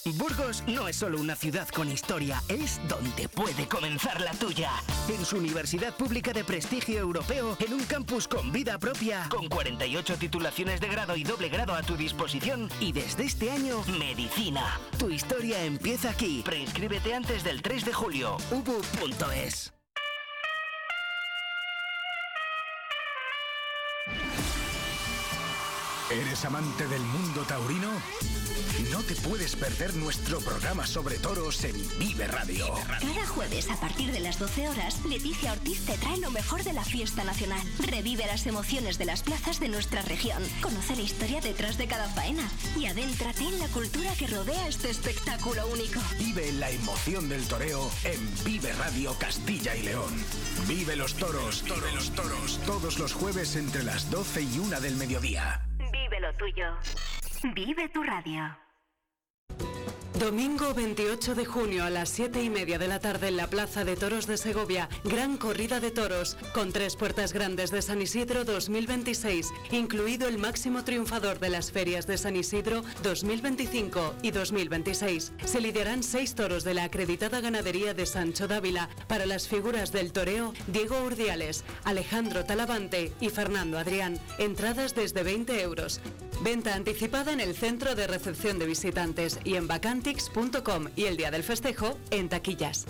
Burgos no es solo una ciudad con historia, es donde puede comenzar la tuya. En su universidad pública de prestigio europeo, en un campus con vida propia, con 48 titulaciones de grado y doble grado a tu disposición, y desde este año, medicina. Tu historia empieza aquí. Preinscríbete antes del 3 de julio. ubu.es. ¿Eres amante del mundo taurino? No te puedes perder nuestro programa sobre toros en Vive Radio. Cada jueves a partir de las 12 horas, Leticia Ortiz te trae lo mejor de la fiesta nacional. Revive las emociones de las plazas de nuestra región. Conoce la historia detrás de cada faena y adéntrate en la cultura que rodea este espectáculo único. Vive la emoción del toreo en Vive Radio Castilla y León. Vive los toros, vive los toros. Todos los jueves entre las 12 y 1 del mediodía. Vive lo tuyo. Vive tu radio. Domingo 28 de junio a las 7:30 de la tarde en la Plaza de Toros de Segovia. Gran corrida de toros con 3 puertas grandes de San Isidro 2026, incluido el máximo triunfador de las ferias de San Isidro 2025 y 2026. Se lidiarán 6 toros de la acreditada ganadería de Sancho Dávila. Para las figuras del toreo, Diego Urdiales, Alejandro Talavante y Fernando Adrián. Entradas desde 20 euros. Venta anticipada en el centro de recepción de visitantes y en vacantix.com y el día del festejo en taquillas.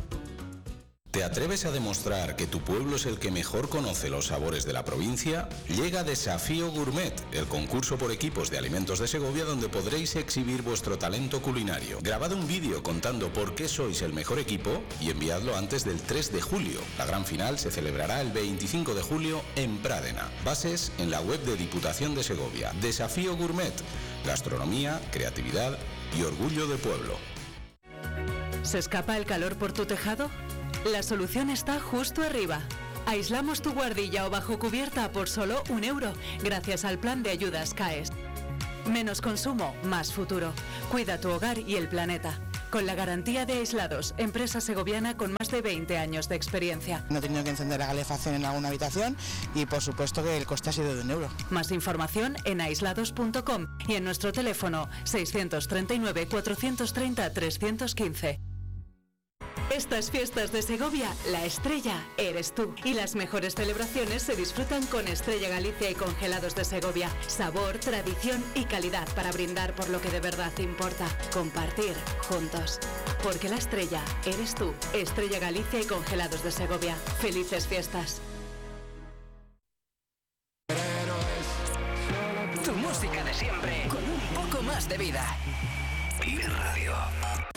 ¿Te atreves a demostrar que tu pueblo es el que mejor conoce los sabores de la provincia? Llega Desafío Gourmet, el concurso por equipos de alimentos de Segovia donde podréis exhibir vuestro talento culinario. Grabad un vídeo contando por qué sois el mejor equipo y enviadlo antes del 3 de julio. La gran final se celebrará el 25 de julio en Prádena. Bases en la web de Diputación de Segovia. Desafío Gourmet, gastronomía, creatividad y orgullo de pueblo. ¿Se escapa el calor por tu tejado? La solución está justo arriba. Aislamos tu guardilla o bajo cubierta por solo €1, gracias al plan de ayudas CAES. Menos consumo, más futuro. Cuida tu hogar y el planeta. Con la garantía de Aislados, empresa segoviana con más de 20 años de experiencia. No he tenido que encender la calefacción en alguna habitación y por supuesto que el coste ha sido de €1. Más información en aislados.com y en nuestro teléfono 639 430 315. Estas fiestas de Segovia, la estrella eres tú. Y las mejores celebraciones se disfrutan con Estrella Galicia y Congelados de Segovia. Sabor, tradición y calidad para brindar por lo que de verdad importa. Compartir juntos. Porque la estrella eres tú. Estrella Galicia y Congelados de Segovia. Felices fiestas. Tu música de siempre, con un poco más de vida. Vive Radio.